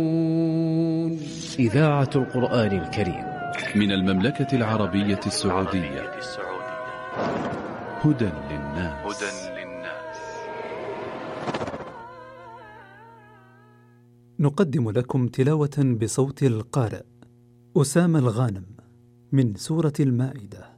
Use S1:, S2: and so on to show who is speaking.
S1: إذاعة القرآن الكريم
S2: من المملكة العربية السعودية. هدى للناس.
S3: نقدم لكم تلاوة بصوت القارئ أسامة الغانم من سورة المائدة.